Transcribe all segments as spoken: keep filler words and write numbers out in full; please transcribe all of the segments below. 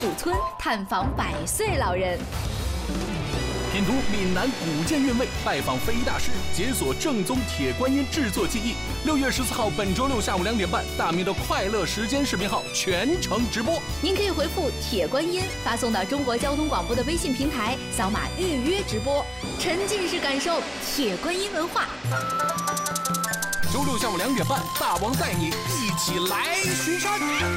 古村探访百岁老人。 品读闽南古建韵味，拜访非遗大师，解锁正宗铁观音制作技艺。六月十四号，本周六下午两点半，大明的快乐时间视频号全程直播。 您可以回复“铁观音”发送到中国交通广播的微信平台，扫码预约直播，沉浸式感受铁观音文化。 周六下午两点半，大王带你一起来巡山。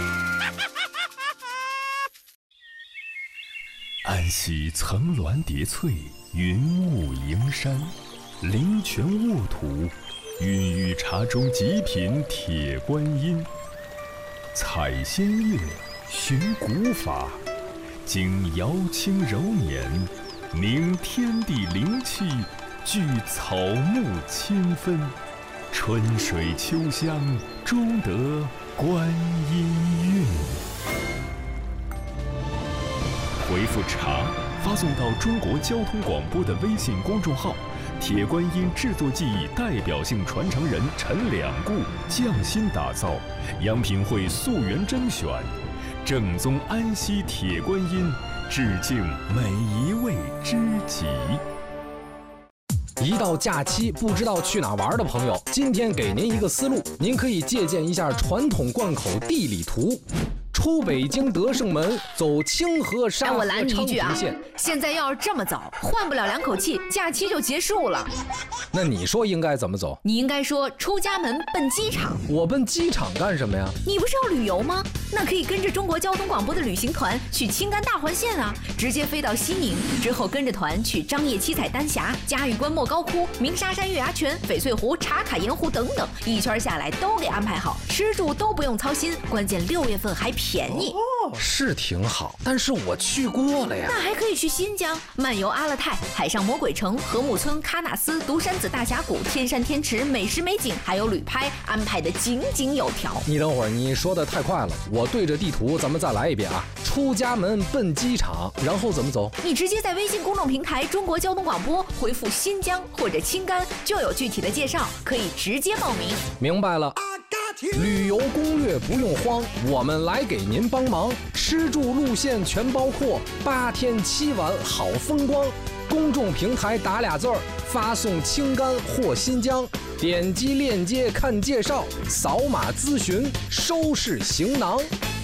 安溪层峦叠翠，云雾迎山，灵泉沃土，孕育茶中极品铁观音。采仙乐，寻古法，经瑶清柔年，凝天地灵气，聚草木清芬，春水秋香，终得观音韵。回复茶发送到中国交通广播的微信公众号，铁观音制作技艺代表性传承人陈两固匠心打造，央品会溯源甄选，正宗安溪铁观音，致敬每一位知己。 一到假期不知道去哪玩的朋友，今天给您一个思路，您可以借鉴一下传统贯口地理图。出北京德胜门，走清河沙河昌平线。 现在要是这么走，换不了两口气，假期就结束了。 那你说应该怎么走？ 你应该说出家门奔机场。 我奔机场干什么呀？ 你不是要旅游吗？那可以跟着中国交通广播的旅行团去青甘大环线啊，直接飞到西宁，之后跟着团去张掖七彩丹霞、嘉峪关莫高窟、鸣沙山月牙泉、翡翠湖、茶卡盐湖等等，一圈下来都给安排好，吃住都不用操心，关键六月份还便宜。 哦，是挺好，但是我去过了呀。 那还可以去新疆漫游阿勒泰、海上魔鬼城、禾木村、喀纳斯、独山子大峡谷、天山天池，美食美景还有旅拍，安排的井井有条。 你等会儿，你说的太快了，我对着地图咱们再来一遍啊。出家门奔机场，然后怎么走？ 你直接在微信公众平台中国交通广播回复新疆或者青甘，就有具体的介绍，可以直接报名。 明白了。旅游攻略不用慌，我们来给您帮忙。吃住路线全包括，八天七晚好风光。公众平台打俩字儿，发送青甘或新疆，点击链接看介绍，扫码咨询，收拾行囊。